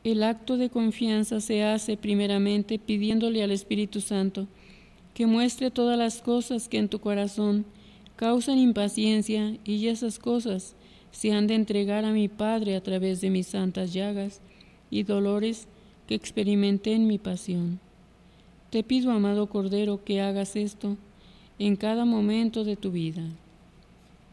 El acto de confianza se hace primeramente pidiéndole al Espíritu Santo que muestre todas las cosas que en tu corazón causan impaciencia, y esas cosas se han de entregar a mi Padre a través de mis santas llagas y dolores que experimenté en mi pasión. Te pido, amado Cordero, que hagas esto en cada momento de tu vida.